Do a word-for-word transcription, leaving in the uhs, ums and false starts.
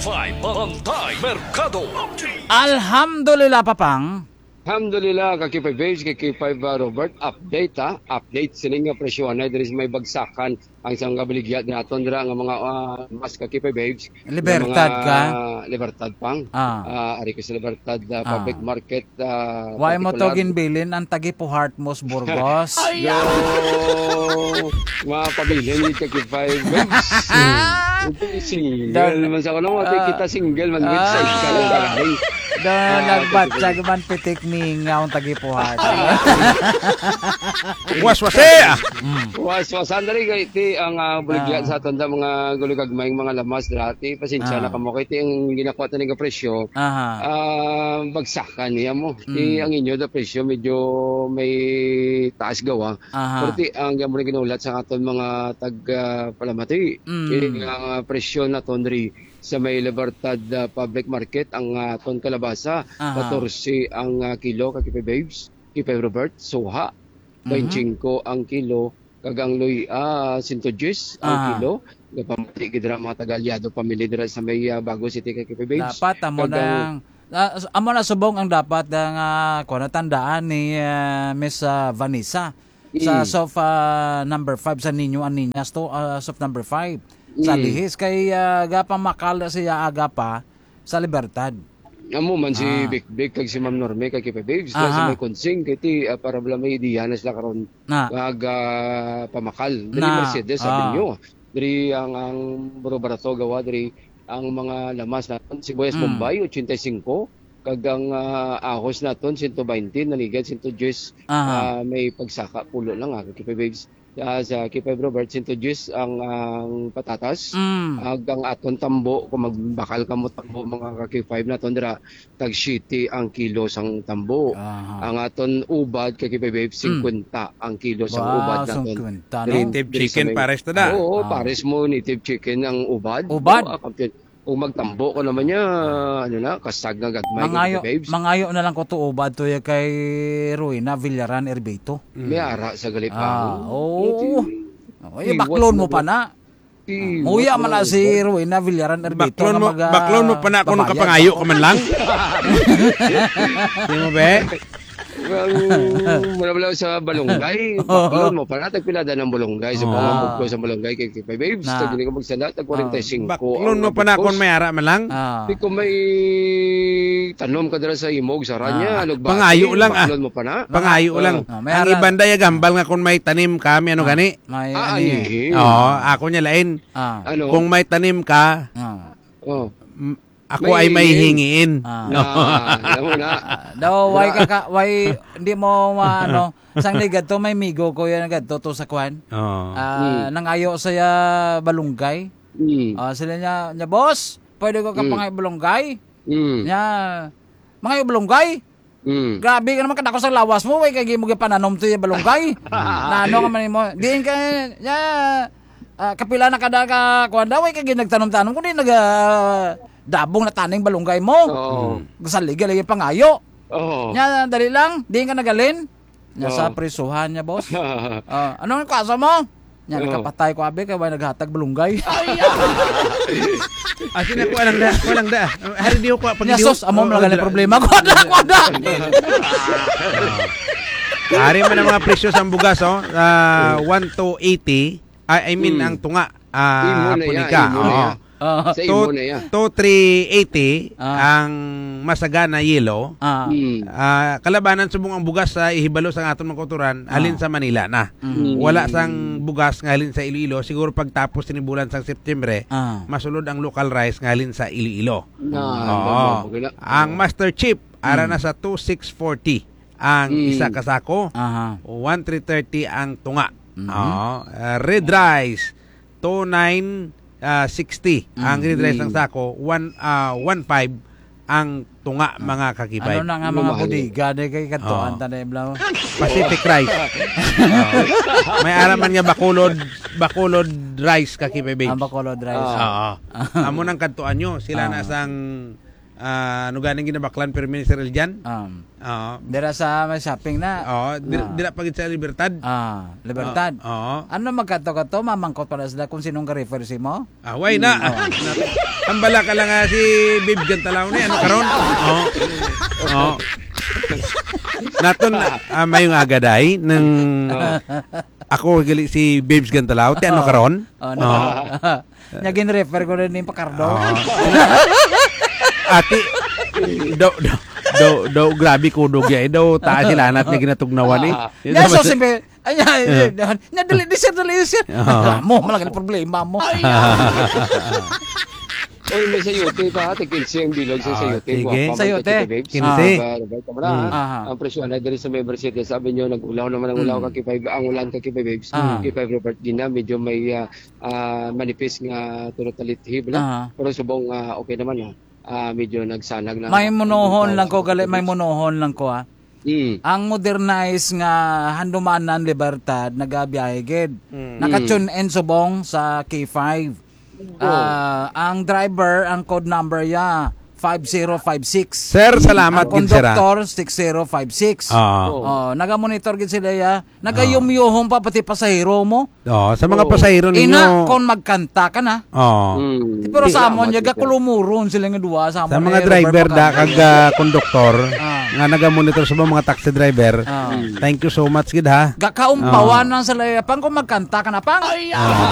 five Bantay Merkado. Alhamdulillah, Papang. Alhamdulillah, kakipay Babes, kakipay uh, Robert, update ha, update sining nga presyon na there is may bagsakan ang isang kabaligya na aton dira nga mga uh, mas kakipay Babes. Libertad mga, ka? Uh, libertad pang. Ah. Uh, ari ko sa libertad uh, Ah. public market. Uh, Why mo to particular. ginbilin ang tagipo Hartmos Burgos? Yo, mga pabilin ni kakipay Babes. Single naman sa kono, uh, kita single man with sa iskala galay. Doon nagbatsyag man pitik ni nga ang tagipuhat. Was-wase! Was-wasan dali kay ti ang uh, buligyan sa aton da mga gulugagmayng mga lamas dati. Pasensya Ah. na kamo kay ti ang ginakuha ta nga presyo. Aha. Ah, bagsakan niya mo. Mm. Ti ang inyo da presyo medyo may taas gawa. Aha. Pero ti ang gyamo na ginulat sa aton mga tag uh, palamati. Mm. Kini ang uh, presyo na tondri sa may Libertad uh, Public Market ang uh, ton kalabasa Aha. fourteen ang uh, kilo kakipay Babes, kipay Robert soha twenty-five ang kilo kagang luy ah one hundred ten ang Aha. kilo gapamati gidra mga tagalyado pamili dira sa may uh, Bago City kakipay Babes. Dapat amo Kagang- na uh, amo na subong ang dapat nga uh, kuno tandaan ni uh, Miss uh, Vanessa sa Mm. soft uh, number five sa Niño Aniñas to uh, soft number five sa Mm. lihis kay uh, gapa makala siya aga pa sa Libertad. Amo man si Ah. Big Big kag si Ma'am Norme kay kipay Babes Aha. sa may konsing kay ti uh, para bala may diyan sila karon Na. kag uh, pamakal diri Na. Mercedes Ah. sabi niyo diri ang ang baro-barato gawa diri ang mga lamas naton sibuyas Mm. Bombay eighty-five kag ang uh, ahos naton one twenty naligan one ten Aha. uh, may pagsaka pulo lang ah kipay Babes. Uh, sa kipay Robert one ten ang ang patatas Mm. hanggang aton tambo kung magbakal ka mo tambo mga kaki five na ton dira tag city ang kilo sang tambo. Aha. Ang aton ubad kay kay babe fifty ang kilo sang Wow, ubad naton. sangkwenta, no? Diri- Native diri sa chicken may- pares to da. Oo, Ah. pares mo native chicken ang ubad. Ubad? Oo, kapatid. Kung magtambo ko naman niya, ano na, kasag na gagmay Mangayo, kay babes. mangayo na lang ko to ubad to ya kay Ruina Villaran Erbeito. May ara sa Ah, galipang. oo. Oy, baklon mo pa na. Muya man na si Ruina Villaran Erbeito. Baklon mo, nga mag- baklon mo pa na kung babayad. kapangayo ka man lang. Di mo be? Well, mula mula sa balonggay, baklon mo pa na, tagpilada ng balonggay. Sa Oh. pamamog ko sa balonggay kay kay babes, Na. tag hindi ka magsala, tag forty-five. Baklon mo pa na kung may ara man lang. Ah. Di ko may tanom ka dira sa imog sa ranya, Ah. ano ba? Pangayo lang, ah. Baklon mo pa na. Pangayo Ah, lang. ah, may Ang ara- ibanda ya gambal nga kung may tanim kami ano gani. May Ah, ani. ay. Oo, ako niya lain. Ah. Ano? Kung may tanim ka, Ah. Oh. m- ako May ay may hingiin. hingiin. Ah. Ah, alam mo na. Daw why ka ka- why hindi mo maano sang ligadto may migo ko yan gadto to sa kwan. Oo. Ah, nangayo saya balunggay. Mm. Ah, sila niya, niya boss, pwede ko ka Mm. pangay balunggay. Mm. Nya, mangayo balunggay. Mm. Grabe ka naman kadako sa lawas mo, way kay mo pananom to yung balunggay. Na ano ka man mo? Diin ka nya ah, kapila na kada ka kuan daw way kay nagtanom-tanom kundi nag ah, dabong na taning balunggay mo. Oo. Gasalig lagi pangayo. Oo. Nya dali lang, diin ka nagalin. Nya Oo. sa prisuhan niya boss. Ah, anong kaso mo? Nya Oo. nakapatay ko abi kay way naghatag balunggay. Asin ako lang da, ko lang da. Hari di ko pag Nya di sos amo man gali problema ko ada ko ada. Hari man ang mga presyo sa bugas oh. Uh, one to eighty. I, I mean Mm. ang tunga. Imo Ah, na yan, punika. imo na Oo. yan. Ah, Sa imo na yan. To three eighty Ah. ang masagana yellow. ah. Mm. Ah, kalabanan subong ang bugas sa ihibalo sa aton mga kuturan halin sa Manila na. Mm. Wala sang bugas nga halin sa Iloilo, siguro pagtapos ni bulan sang September, Ah. masulod ang local rice nga halin sa Iloilo. Na, Oo. maganda. Ang Master Chip ara na sa two six forty ang Mm. isa kasako. Aha. one three thirty ang tunga. Mhm. Oo. Ah, red rice two nine sixty ang red rice ng sako. one ah, one five ang tunga mga kakibay. Ano na nga mga Lumahal. bodega de kay kadtuan Oo. tanay blaw. Pacific rice. Oo. May araman nga bakulod bakulod rice kakibay babes. Ang bacolod rice. Ah. Oo. Amo nang kadtuan nyo. Sila Ah. na sang Ah, ano ganing ginabaklan per Minister Eljan? Um, Oo. dira sa may shopping na. Oo, dira, dira pagit sa Libertad. Ah, Libertad. Oo. Ano magkato-kato, mamangkot pala sila kung sinong ka-refer si mo? Ah, why na? Ang bala ka lang nga si Babe Gantalaw ni ano karon? Oo. Oo. Naton uh, mayong agaday ng ako gali si Babes Gantalaw, ti ano karon? Oh, no. Nya gin-refer ko rin yung Pakardo. Ati do do do do grabe ko dog ya daw taas sila nat nga ginatugnawan eh. Ya so simbe ay nya dili di sir dili sir. Mo malaki problema mo. Oy, may sayote pa, tigilsi ang bilog sa Ah, sayote. sige. Sayote. Kinsi. Ah, ang presyo na diri sa member city, sabi nyo, nag-ulaw naman ang ulaw ka kay five, ang ulan ka kay five babes, Ah. kay five Robert Gina, medyo may ah, ah, manipis nga tulot talitib Ah. lang. Pero subong ah, okay naman ha. Ah, medyo nagsanag na. May monohon lang ko gali, may monohon lang ko ha. Mm. Ang modernize nga Handumanan Libertad nagabiyahe gid. Mm. Naka-tune in subong sa K five. Ah, ang driver, ang code number ya five zero five six. Sir, salamat Ang gid sir. ah. conductor six zero five six. Oo. Oh, naga-monitor gid sila ya. Nagayumyuhon pa pati pasahero mo. Oo, sa mga Oo. pasahero ninyo. Ina kon magkanta ka na. Oo. Mm. Pero sa amon Salamat, yaga sir. kulumuron sila nga duwa sa amon. Sa mga eh, driver Robert da Pacardo. kag ah, konduktor Ah. nga naga-monitor sa mga taxi driver. Ah. Thank you so much gid ha. Gakaumpawan nang sila pang kung magkanta ka na pang.